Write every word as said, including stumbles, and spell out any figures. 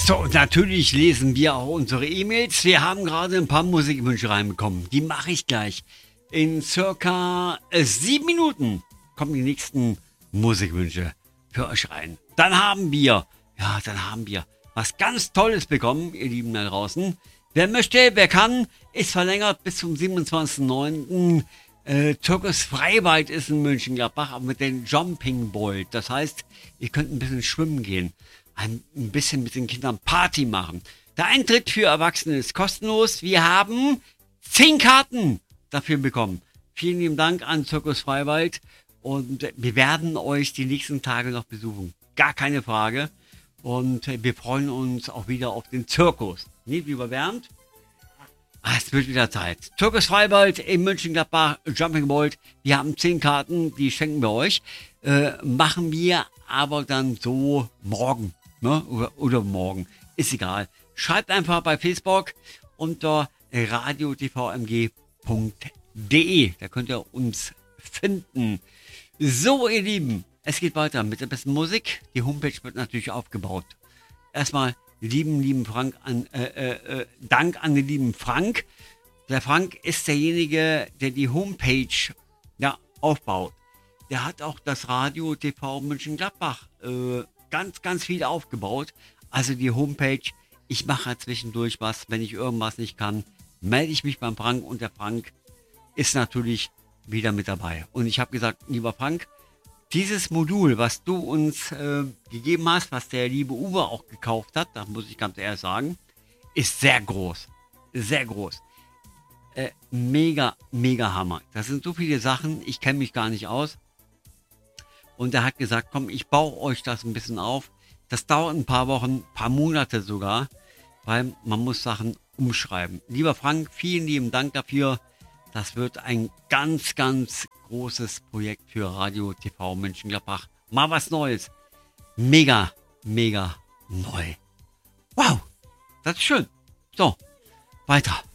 So, und natürlich lesen wir auch unsere E-Mails. Wir haben gerade ein paar Musikwünsche reinbekommen. Die mache ich gleich. In circa äh, sieben Minuten kommen die nächsten Musikwünsche für euch rein. Dann haben wir, ja, dann haben wir was ganz Tolles bekommen, ihr Lieben da draußen. Wer möchte, wer kann, ist verlängert bis zum siebenundzwanzigsten neunten Äh, Zirkus Freiwald ist in Mönchengladbach, aber mit den Jumping Bolt. Das heißt, ihr könnt ein bisschen schwimmen gehen. Ein, ein bisschen mit den Kindern Party machen. Der Eintritt für Erwachsene ist kostenlos. Wir haben zehn Karten dafür bekommen. Vielen lieben Dank an Zirkus Freiwald. Und wir werden euch die nächsten Tage noch besuchen. Gar keine Frage. Und wir freuen uns auch wieder auf den Zirkus. Nicht lieber Bernd? Ah, es wird wieder Zeit. Zirkus Freiwald in Mönchengladbach, Jumping Bolt. Wir haben zehn Karten, die schenken wir euch. Äh, machen wir aber dann so morgen. Ne? Oder, oder morgen. Ist egal. Schreibt einfach bei Facebook unter radio t v m g punkt d e. Da könnt ihr uns finden. So, ihr Lieben, es geht weiter mit der besten Musik. Die Homepage wird natürlich aufgebaut. Erstmal lieben, lieben Frank an, äh, äh, Dank an den lieben Frank. Der Frank ist derjenige, der die Homepage ja, aufbaut. Der hat auch das Radio T V Mönchengladbach äh, ganz, ganz viel aufgebaut. Also die Homepage, ich mache zwischendurch was, wenn ich irgendwas nicht kann, melde ich mich beim Frank und der Frank ist natürlich wieder mit dabei. Und ich habe gesagt, lieber Frank, dieses Modul, was du uns äh, gegeben hast, was der liebe Uwe auch gekauft hat, da muss ich ganz ehrlich sagen, ist sehr groß. Sehr groß. Äh, mega, mega Hammer. Das sind so viele Sachen, ich kenne mich gar nicht aus. Und er hat gesagt, komm, ich baue euch das ein bisschen auf. Das dauert ein paar Wochen, ein paar Monate sogar, weil man muss Sachen umschreiben. Lieber Frank, vielen lieben Dank dafür. Das wird ein ganz, ganz großes Projekt für Radio T V Mönchengladbach. Mal was Neues. Mega, mega neu. Wow, das ist schön. So, weiter.